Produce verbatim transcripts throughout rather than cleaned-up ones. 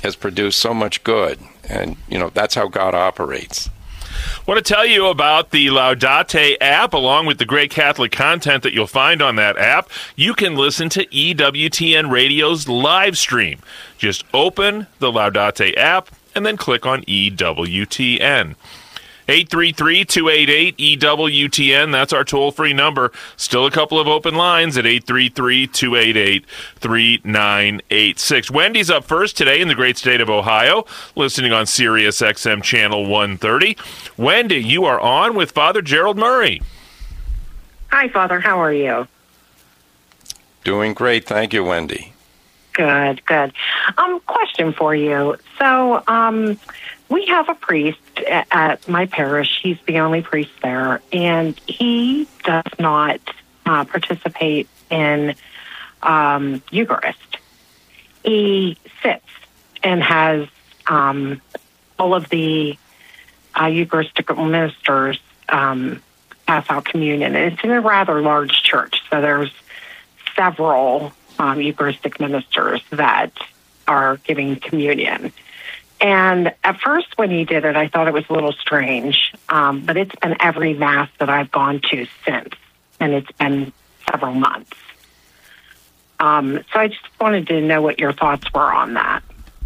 has produced so much good. And, you know, that's how God operates. I want to tell you about the Laudate app, along with the great Catholic content that you'll find on that app. You can listen to E W T N Radio's live stream. Just open the Laudate app and then click on E W T N. eight three three, two eight eight, E W T N. That's our toll-free number. Still a couple of open lines at eight three three, two eight eight, three nine eight six. Wendy's up first today in the great state of Ohio, listening on Sirius X M Channel one thirty. Wendy, you are on with Father Gerald Murray. Hi, Father. How are you? Doing great. Thank you, Wendy. Good, good. Um, question for you. So, um... we have a priest at my parish. He's the only priest there, and he does not uh, participate in um, Eucharist. He sits and has um, all of the uh, Eucharistic ministers um, pass out communion. And it's in a rather large church, so there's several um, Eucharistic ministers that are giving communion. And at first when he did it, I thought it was a little strange, um, but it's been every Mass that I've gone to since, and it's been several months. Um, so I just wanted to know what your thoughts were on that.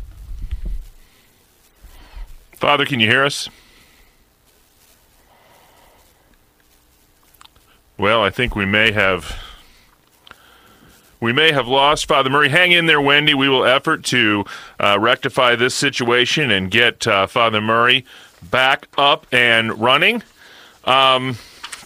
Father, can you hear us? Well, I think we may have... We may have lost Father Murray. Hang in there, Wendy. We will effort to uh, rectify this situation and get uh, Father Murray back up and running. Um,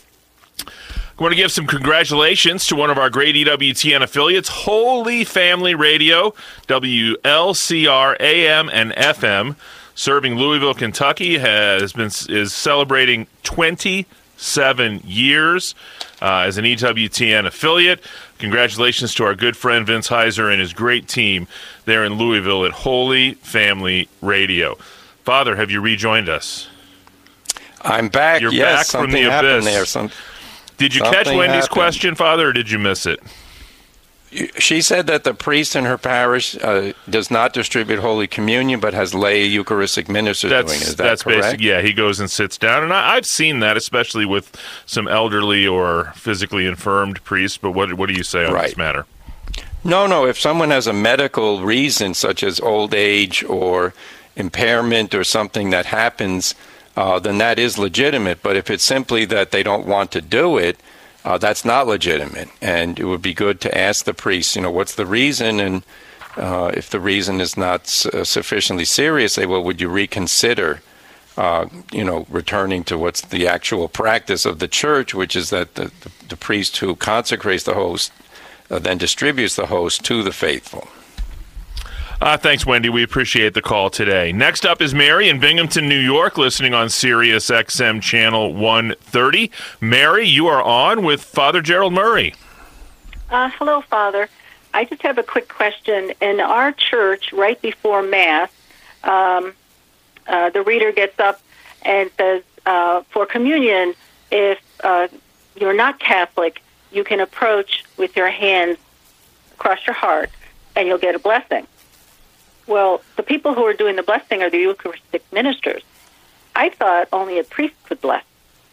I want to give some congratulations to one of our great E W T N affiliates, Holy Family Radio, W L C R A M and F M, serving Louisville, Kentucky, has been is celebrating twenty-seven years uh, as an E W T N affiliate. Congratulations to our good friend Vince Heiser and his great team there in Louisville at Holy Family Radio. Father, have you rejoined us? I'm back. You're yes, back from the abyss. There. Some, did you catch Wendy's happened. question, Father, or did you miss it? She said that the priest in her parish uh, does not distribute Holy Communion, but has lay Eucharistic ministers that's, doing it. Is that that's correct? Basic, yeah, he goes and sits down. And I, I've seen that, especially with some elderly or physically infirmed priests. But what, what do you say on right. this matter? No, no. If someone has a medical reason, such as old age or impairment or something that happens, uh, then that is legitimate. But if it's simply that they don't want to do it, Uh, that's not legitimate, and it would be good to ask the priest, you know, what's the reason, and uh, if the reason is not uh, sufficiently serious, say, well, would you reconsider, uh, you know, returning to what's the actual practice of the church, which is that the, the, the priest who consecrates the host uh, then distributes the host to the faithful. Uh, thanks, Wendy. We appreciate the call today. Next up is Mary in Binghamton, New York, listening on Sirius X M Channel one thirty. Mary, you are on with Father Gerald Murray. Uh, hello, Father. I just have a quick question. In our church, right before Mass, um, uh, the reader gets up and says, uh, for communion, if uh, you're not Catholic, you can approach with your hands across your heart, and you'll get a blessing. Well, the people who are doing the blessing are the Eucharistic ministers. I thought only a priest could bless.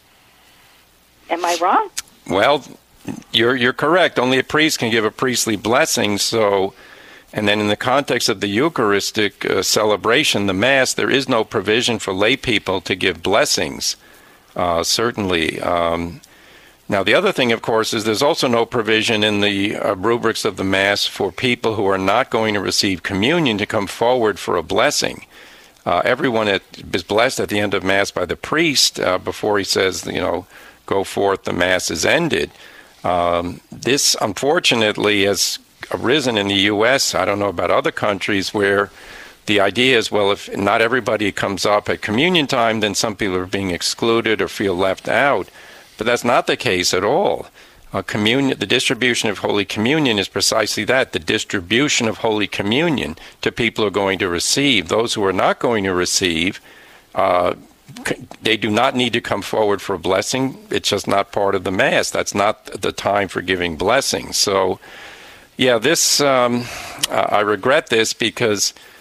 Am I wrong? Well, you're you're correct. Only a priest can give a priestly blessing. So, and then in the context of the Eucharistic uh, celebration, the Mass, there is no provision for lay people to give blessings. Uh, certainly. Um, Now, the other thing, of course, is there's also no provision in the uh, rubrics of the Mass for people who are not going to receive communion to come forward for a blessing. Uh, everyone at, is blessed at the end of Mass by the priest uh, before he says, you know, go forth, the Mass is ended. Um, this, unfortunately, has arisen in the U S I don't know about other countries where the idea is, well, if not everybody comes up at communion time, then some people are being excluded or feel left out. But that's not the case at all. Uh, communion, the distribution of Holy Communion is precisely that, the distribution of Holy Communion to people who are going to receive. Those who are not going to receive, uh, they do not need to come forward for a blessing. It's just not part of the Mass. That's not the time for giving blessings. So, yeah, this, um, I regret this because